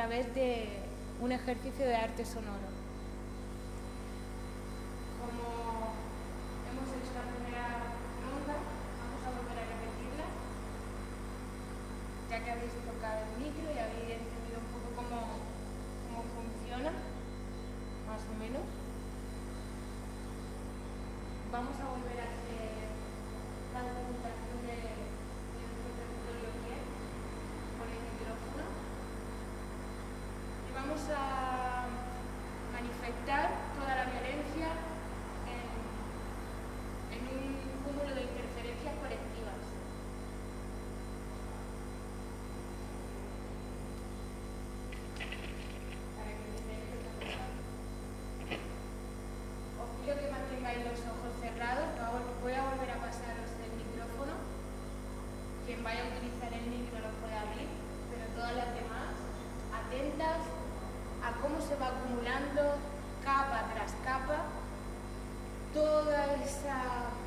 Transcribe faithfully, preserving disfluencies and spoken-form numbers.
través de un ejercicio de arte sonoro. Como hemos hecho la primera ronda, vamos a volver a repetirla, ya que habéis tocado el micro y habéis entendido un poco cómo, cómo funciona, más o menos. Vamos a volver a hacer la documentación de, de nuestro territorio bien, con el micrófono. Y vamos a manifestar toda la violencia en, en un cúmulo de interferencias colectivas. Para que entendáis lo que está pasando. Os pido que mantengáis los ojos cerrados. Voy a volver a pasaros el micrófono. Quien vaya a utilizar el micro lo puede abrir, pero todas las demás, atentas a cómo se va acumulando capa tras capa toda esa